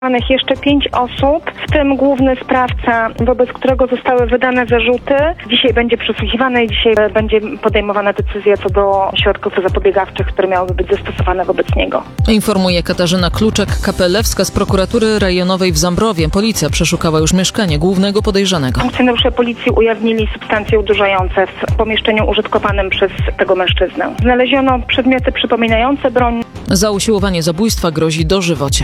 Jeszcze 5 osób, w tym główny sprawca, wobec którego zostały wydane zarzuty. Dzisiaj będzie przesłuchiwany i dzisiaj będzie podejmowana decyzja co do środków zapobiegawczych, które miałyby być zastosowane wobec niego. Informuje Katarzyna Kluczek-Kapelewska z prokuratury rejonowej w Zambrowie. Policja przeszukała już mieszkanie głównego podejrzanego. Funkcjonariusze policji ujawnili substancje udurzające w pomieszczeniu użytkowanym przez tego mężczyznę. Znaleziono przedmioty przypominające broń. Za usiłowanie zabójstwa grozi dożywocie.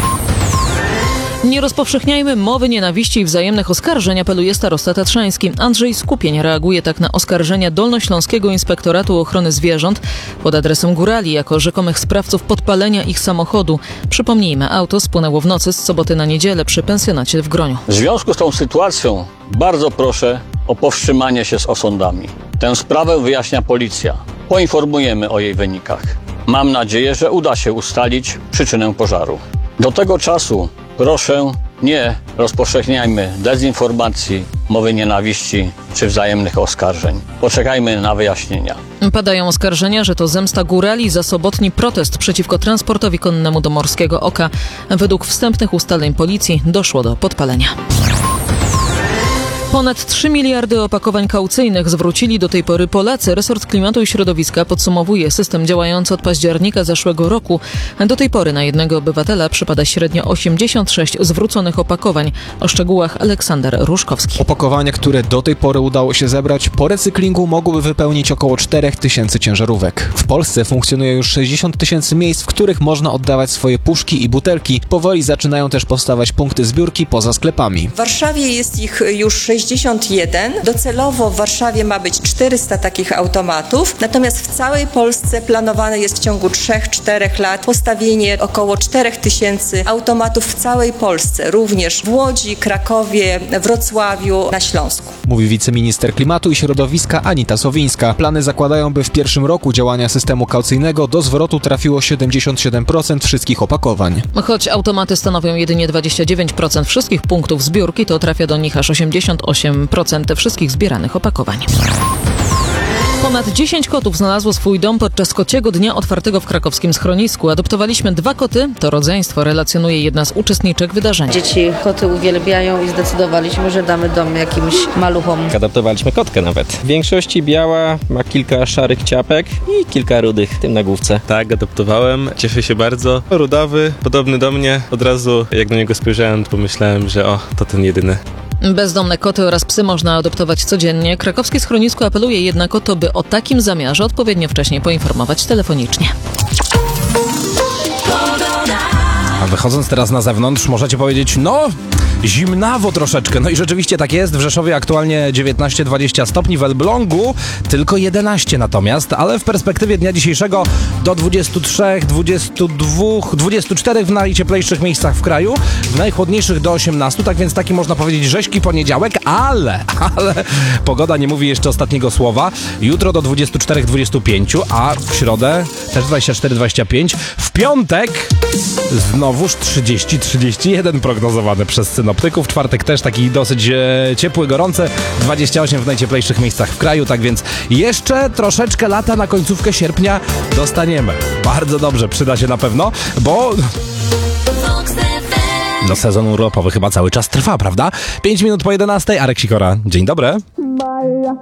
Nie rozpowszechniajmy mowy nienawiści i wzajemnych oskarżeń, apeluje starosta tatrzański. Andrzej Skupień reaguje tak na oskarżenia Dolnośląskiego Inspektoratu Ochrony Zwierząt pod adresem górali jako rzekomych sprawców podpalenia ich samochodu. Przypomnijmy, auto spłynęło w nocy z soboty na niedzielę przy pensjonacie w Groniu. W związku z tą sytuacją bardzo proszę o powstrzymanie się z osądami. Tę sprawę wyjaśnia policja. Poinformujemy o jej wynikach. Mam nadzieję, że uda się ustalić przyczynę pożaru. Do tego czasu proszę, nie rozpowszechniajmy dezinformacji, mowy nienawiści czy wzajemnych oskarżeń. Poczekajmy na wyjaśnienia. Padają oskarżenia, że to zemsta górali za sobotni protest przeciwko transportowi konnemu do Morskiego Oka. Według wstępnych ustaleń policji doszło do podpalenia. Ponad 3 miliardy opakowań kaucyjnych zwrócili do tej pory Polacy. Resort Klimatu i Środowiska podsumowuje system działający od października zeszłego roku. Do tej pory na jednego obywatela przypada średnio 86 zwróconych opakowań. O szczegółach Aleksander Różkowski. Opakowania, które do tej pory udało się zebrać, po recyklingu mogłyby wypełnić około 4000 ciężarówek. W Polsce funkcjonuje już 60 000 miejsc, w których można oddawać swoje puszki i butelki. Powoli zaczynają też powstawać punkty zbiórki poza sklepami. W Warszawie jest ich już 61. Docelowo w Warszawie ma być 400 takich automatów, natomiast w całej Polsce planowane jest w ciągu 3-4 lat postawienie około 4000 automatów w całej Polsce, również w Łodzi, Krakowie, Wrocławiu, na Śląsku. Mówi wiceminister Klimatu i Środowiska Anita Sowińska. Plany zakładają, by w pierwszym roku działania systemu kaucyjnego do zwrotu trafiło 77% wszystkich opakowań. Choć automaty stanowią jedynie 29% wszystkich punktów zbiórki, to trafia do nich aż 88% wszystkich zbieranych opakowań. Ponad 10 kotów znalazło swój dom podczas kociego dnia otwartego w krakowskim schronisku. Adoptowaliśmy 2 koty, to rodzeństwo, relacjonuje jedna z uczestniczek wydarzenia. Dzieci koty uwielbiają i zdecydowaliśmy, że damy dom jakimś maluchom. Adoptowaliśmy kotkę nawet. W większości biała, ma kilka szarych ciapek i kilka rudych, w tym na główce. Tak, adoptowałem. Cieszę się bardzo. Rudawy, podobny do mnie. Od razu jak na niego spojrzałem, pomyślałem, że to ten jedyny. Bezdomne koty oraz psy można adoptować codziennie. Krakowskie schronisko apeluje jednak o to, by o takim zamiarze odpowiednio wcześniej poinformować telefonicznie. A wychodząc teraz na zewnątrz, możecie powiedzieć, zimnawo troszeczkę. No i rzeczywiście tak jest. W Rzeszowie aktualnie 19-20 stopni, w Elblągu tylko 11 natomiast, ale w perspektywie dnia dzisiejszego do 23, 22, 24 w najcieplejszych miejscach w kraju, w najchłodniejszych do 18, tak więc taki można powiedzieć rześki poniedziałek, ale pogoda nie mówi jeszcze ostatniego słowa. Jutro do 24-25, a w środę też 24-25. W piątek znowuż 30-31 prognozowane przez synoptyków. W czwartek też taki dosyć ciepły, gorący, 28 w najcieplejszych miejscach w kraju, tak więc jeszcze troszeczkę lata na końcówkę sierpnia dostaniemy. Bardzo dobrze, przyda się na pewno, bo sezon urlopowy chyba cały czas trwa, prawda? 5 minut po 11, Arek Sikora. Dzień dobry.